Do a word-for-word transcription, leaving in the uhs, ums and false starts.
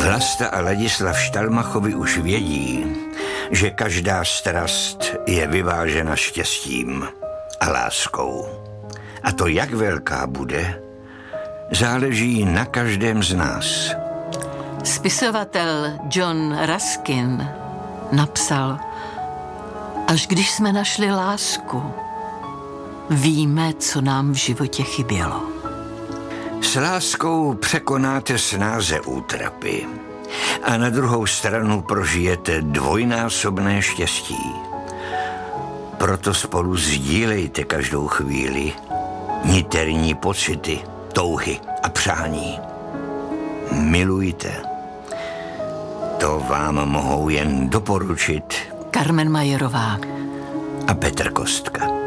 Vlasta a Ladislav Štalmachovi už vědí, že každá strast je vyvážena štěstím a láskou. A to, jak velká bude, záleží na každém z nás. Spisovatel John Ruskin napsal: až když jsme našli lásku, víme, co nám v životě chybělo. S láskou překonáte snáze útrapy a na druhou stranu prožijete dvojnásobné štěstí. Proto spolu sdílejte každou chvíli niterní pocity, touhy a přání. Milujte. To vám mohou jen doporučit Karmen Majerová a Petr Kostka.